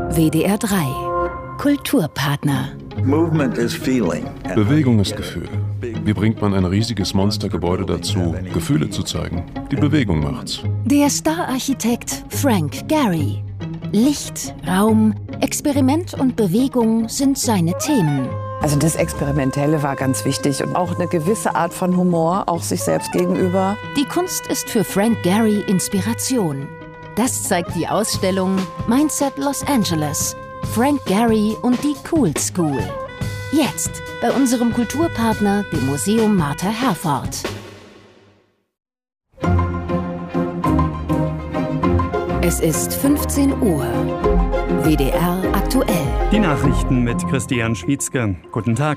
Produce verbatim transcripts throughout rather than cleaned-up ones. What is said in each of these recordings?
W D R drei Kulturpartner. Bewegung ist Gefühl. Wie bringt man ein riesiges Monstergebäude dazu, Gefühle zu zeigen? Die Bewegung macht's. Der Star-Architekt Frank Gehry. Licht, Raum, Experiment und Bewegung sind seine Themen. Also das Experimentelle war ganz wichtig und auch eine gewisse Art von Humor, auch sich selbst gegenüber. Die Kunst ist für Frank Gehry Inspiration. Das zeigt die Ausstellung Mindset Los Angeles. Frank Gehry und die Cool School. Jetzt bei unserem Kulturpartner, dem Museum Martha Herford. Es ist fünfzehn Uhr. W D R aktuell. Die Nachrichten mit Christian Schwietzke. Guten Tag.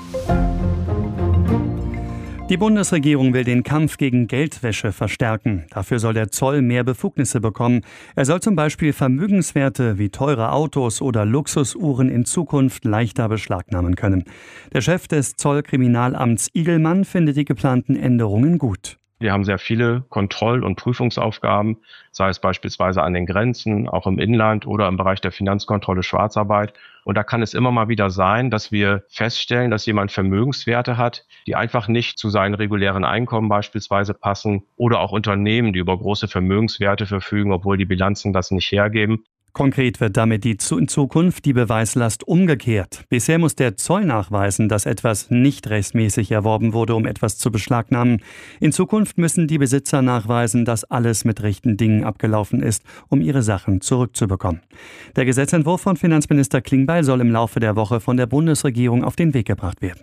Die Bundesregierung will den Kampf gegen Geldwäsche verstärken. Dafür soll der Zoll mehr Befugnisse bekommen. Er soll zum Beispiel Vermögenswerte wie teure Autos oder Luxusuhren in Zukunft leichter beschlagnahmen können. Der Chef des Zollkriminalamts Igelmann findet die geplanten Änderungen gut. Wir haben sehr viele Kontroll- und Prüfungsaufgaben, sei es beispielsweise an den Grenzen, auch im Inland oder im Bereich der Finanzkontrolle Schwarzarbeit. Und da kann es immer mal wieder sein, dass wir feststellen, dass jemand Vermögenswerte hat, die einfach nicht zu seinen regulären Einkommen beispielsweise passen, oder auch Unternehmen, die über große Vermögenswerte verfügen, obwohl die Bilanzen das nicht hergeben. Konkret wird damit die in Zukunft die Beweislast umgekehrt. Bisher muss der Zoll nachweisen, dass etwas nicht rechtmäßig erworben wurde, um etwas zu beschlagnahmen. In Zukunft müssen die Besitzer nachweisen, dass alles mit rechten Dingen abgelaufen ist, um ihre Sachen zurückzubekommen. Der Gesetzentwurf von Finanzminister Klingbeil soll im Laufe der Woche von der Bundesregierung auf den Weg gebracht werden.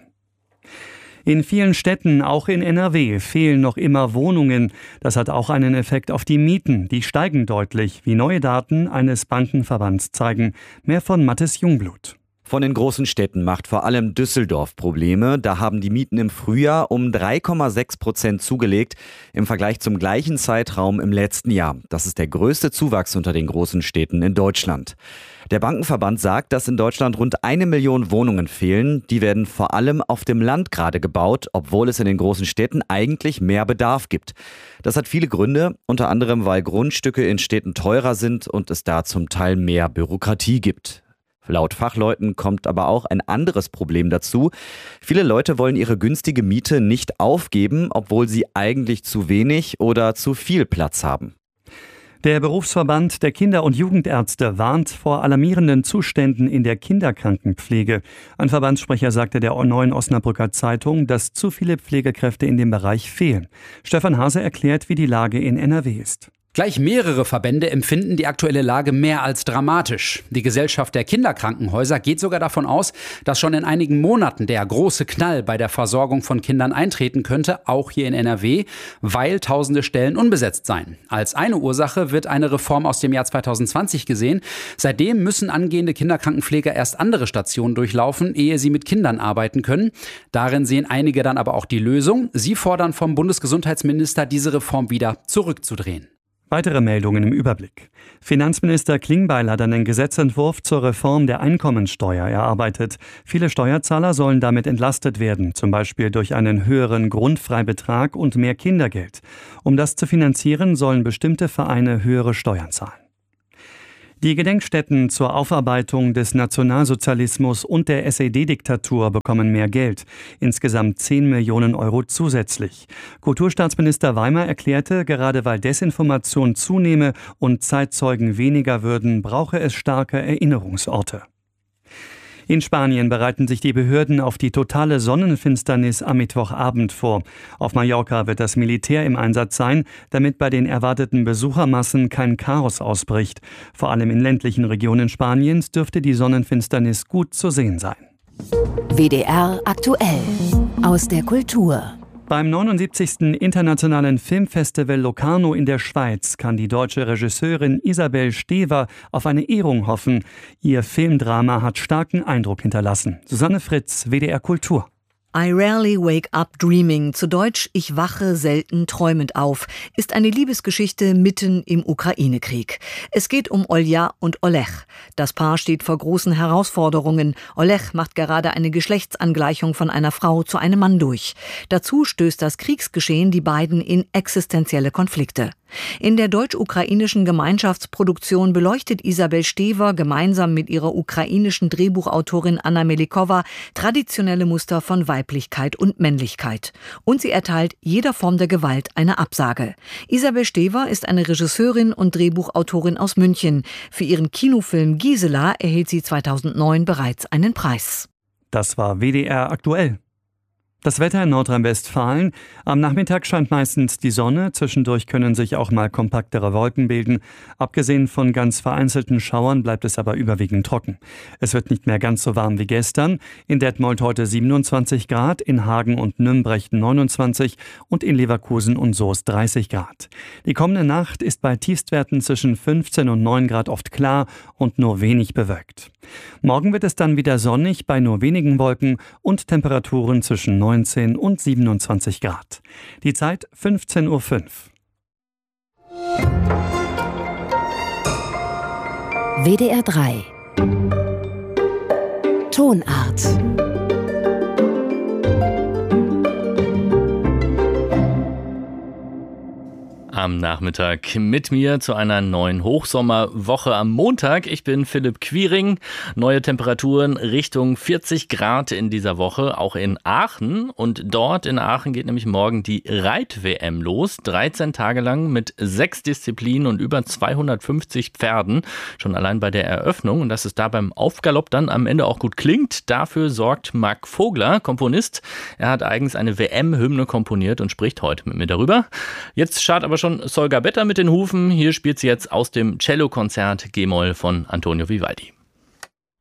In vielen Städten, auch in N R W, fehlen noch immer Wohnungen. Das hat auch einen Effekt auf die Mieten. Die steigen deutlich, wie neue Daten eines Bankenverbands zeigen. Mehr von Mathis Jungblut. Von den großen Städten macht vor allem Düsseldorf Probleme. Da haben die Mieten im Frühjahr um drei Komma sechs Prozent zugelegt im Vergleich zum gleichen Zeitraum im letzten Jahr. Das ist der größte Zuwachs unter den großen Städten in Deutschland. Der Bankenverband sagt, dass in Deutschland rund eine Million Wohnungen fehlen. Die werden vor allem auf dem Land gerade gebaut, obwohl es in den großen Städten eigentlich mehr Bedarf gibt. Das hat viele Gründe, unter anderem, weil Grundstücke in Städten teurer sind und es da zum Teil mehr Bürokratie gibt. Laut Fachleuten kommt aber auch ein anderes Problem dazu. Viele Leute wollen ihre günstige Miete nicht aufgeben, obwohl sie eigentlich zu wenig oder zu viel Platz haben. Der Berufsverband der Kinder- und Jugendärzte warnt vor alarmierenden Zuständen in der Kinderkrankenpflege. Ein Verbandssprecher sagte der Neuen Osnabrücker Zeitung, dass zu viele Pflegekräfte in dem Bereich fehlen. Stefan Hase erklärt, wie die Lage in N R W ist. Gleich mehrere Verbände empfinden die aktuelle Lage mehr als dramatisch. Die Gesellschaft der Kinderkrankenhäuser geht sogar davon aus, dass schon in einigen Monaten der große Knall bei der Versorgung von Kindern eintreten könnte, auch hier in N R W, weil tausende Stellen unbesetzt seien. Als eine Ursache wird eine Reform aus dem Jahr zweitausendzwanzig gesehen. Seitdem müssen angehende Kinderkrankenpfleger erst andere Stationen durchlaufen, ehe sie mit Kindern arbeiten können. Darin sehen einige dann aber auch die Lösung. Sie fordern vom Bundesgesundheitsminister, diese Reform wieder zurückzudrehen. Weitere Meldungen im Überblick. Finanzminister Klingbeil hat einen Gesetzentwurf zur Reform der Einkommensteuer erarbeitet. Viele Steuerzahler sollen damit entlastet werden, zum Beispiel durch einen höheren Grundfreibetrag und mehr Kindergeld. Um das zu finanzieren, sollen bestimmte Vereine höhere Steuern zahlen. Die Gedenkstätten zur Aufarbeitung des Nationalsozialismus und der S E D-Diktatur bekommen mehr Geld. Insgesamt zehn Millionen Euro zusätzlich. Kulturstaatsminister Weimer erklärte, gerade weil Desinformation zunehme und Zeitzeugen weniger würden, brauche es starke Erinnerungsorte. In Spanien bereiten sich die Behörden auf die totale Sonnenfinsternis am Mittwochabend vor. Auf Mallorca wird das Militär im Einsatz sein, damit bei den erwarteten Besuchermassen kein Chaos ausbricht. Vor allem in ländlichen Regionen Spaniens dürfte die Sonnenfinsternis gut zu sehen sein. W D R aktuell aus der Kultur. Beim neunundsiebzigsten Internationalen Filmfestival Locarno in der Schweiz kann die deutsche Regisseurin Isabel Stever auf eine Ehrung hoffen. Ihr Filmdrama hat starken Eindruck hinterlassen. Susanne Fritz, W D R Kultur. I rarely wake up dreaming, zu Deutsch Ich wache selten träumend auf, ist eine Liebesgeschichte mitten im Ukraine-Krieg. Es geht um Olja und Oleg. Das Paar steht vor großen Herausforderungen. Oleg macht gerade eine Geschlechtsangleichung von einer Frau zu einem Mann durch. Dazu stößt das Kriegsgeschehen die beiden in existenzielle Konflikte. In der deutsch-ukrainischen Gemeinschaftsproduktion beleuchtet Isabel Stever gemeinsam mit ihrer ukrainischen Drehbuchautorin Anna Melikowa traditionelle Muster von Weiblichkeit und Männlichkeit. Und sie erteilt jeder Form der Gewalt eine Absage. Isabel Stever ist eine Regisseurin und Drehbuchautorin aus München. Für ihren Kinofilm Gisela erhielt sie zweitausendneun bereits einen Preis. Das war W D R aktuell. Das Wetter in Nordrhein-Westfalen. Am Nachmittag scheint meistens die Sonne. Zwischendurch können sich auch mal kompaktere Wolken bilden. Abgesehen von ganz vereinzelten Schauern bleibt es aber überwiegend trocken. Es wird nicht mehr ganz so warm wie gestern. In Detmold heute siebenundzwanzig Grad, in Hagen und Nümbrecht neunundzwanzig und in Leverkusen und Soest dreißig Grad. Die kommende Nacht ist bei Tiefstwerten zwischen fünfzehn und neun Grad oft klar und nur wenig bewölkt. Morgen wird es dann wieder sonnig bei nur wenigen Wolken und Temperaturen zwischen neunzehn und siebenundzwanzig Grad. Die Zeit fünfzehn Uhr fünf. W D R drei Tonart. Am Nachmittag mit mir zu einer neuen Hochsommerwoche am Montag. Ich bin Philipp Quiring. Neue Temperaturen Richtung vierzig Grad in dieser Woche, auch in Aachen. Und dort in Aachen geht nämlich morgen die Reit-W M los. dreizehn Tage lang mit sechs Disziplinen und über zweihundertfünfzig Pferden. Schon allein bei der Eröffnung. Und dass es da beim Aufgalopp dann am Ende auch gut klingt, dafür sorgt Marc Vogler, Komponist. Er hat eigens eine W M-Hymne komponiert und spricht heute mit mir darüber. Jetzt schaut aber schon Solga Better mit den Hufen. Hier spielt sie jetzt aus dem Cellokonzert G-Moll von Antonio Vivaldi.